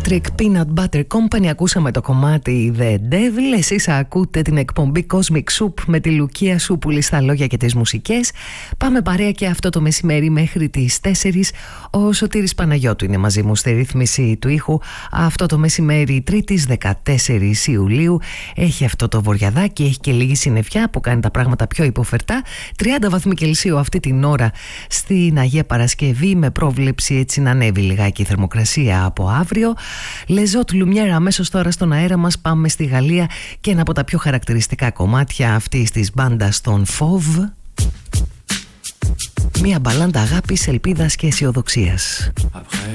Electric Peanut Butter Company. Ακούσαμε το κομμάτι The Devil. Εσείς ακούτε την εκπομπή Cosmic Soup με τη Λουκία Σούπουλη στα λόγια και τις μουσικές. Πάμε παρέα και αυτό το μεσημέρι μέχρι τις 4. Ο Σωτήρης Παναγιώτου είναι μαζί μου στη ρύθμιση του ήχου. Αυτό το μεσημέρι, Τρίτης 14 Ιουλίου, έχει αυτό το βοριαδάκι, έχει και λίγη συννεφιά που κάνει τα πράγματα πιο υποφερτά. 30 βαθμοί Κελσίου αυτή την ώρα στην Αγία Παρασκευή, με πρόβλεψη έτσι να ανέβει λιγάκι η θερμοκρασία από αύριο. Λεζότ Λουμιέρα, αμέσως τώρα στον αέρα μας. Πάμε στη Γαλλία και ένα από τα πιο χαρακτηριστικά κομμάτια αυτής της μπάντας των Fauve. Μια μπαλάντα αγάπης, ελπίδας και αισιοδοξίας. Après